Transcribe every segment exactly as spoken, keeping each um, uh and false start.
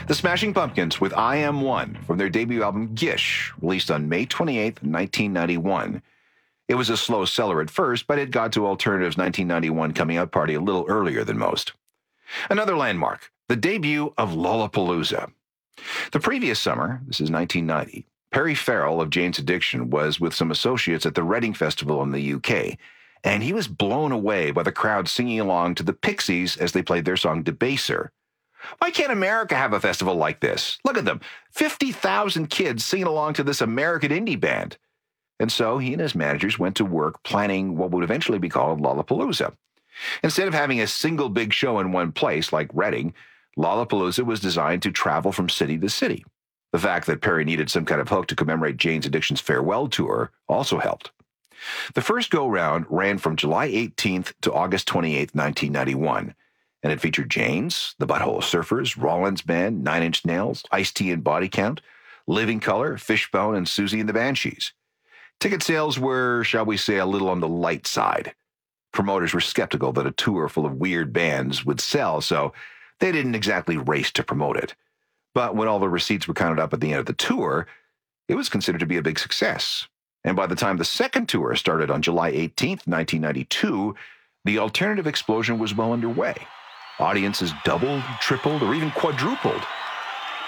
The Smashing Pumpkins with I Am One from their debut album Gish, released on May twenty-eighth, nineteen ninety-one. It was a slow seller at first, but it got to Alternative's nineteen ninety-one coming out party a little earlier than most. Another landmark, the debut of Lollapalooza. The previous summer, this is nineteen ninety, Perry Farrell of Jane's Addiction was with some associates at the Reading Festival in the U K, and he was blown away by the crowd singing along to the Pixies as they played their song Debaser. Why can't America have a festival like this? Look at them, fifty thousand kids singing along to this American indie band. And so he and his managers went to work planning what would eventually be called Lollapalooza. Instead of having a single big show in one place like Reading, Lollapalooza was designed to travel from city to city. The fact that Perry needed some kind of hook to commemorate Jane's Addiction's farewell tour also helped. The first go-round ran from July eighteenth to August twenty-eighth, nineteen ninety-one, and it featured Jane's, the Butthole Surfers, Rollins Band, Nine Inch Nails, Ice-T and Body Count, Living Colour, Fishbone, and Susie and the Banshees. Ticket sales were, shall we say, a little on the light side. Promoters were skeptical that a tour full of weird bands would sell, so they didn't exactly race to promote it. But when all the receipts were counted up at the end of the tour, it was considered to be a big success. And by the time the second tour started on July eighteenth, nineteen ninety-two, the alternative explosion was well underway. Audiences doubled, tripled, or even quadrupled.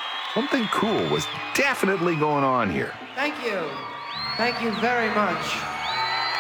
Something cool was definitely going on here. Thank you. Thank you very much.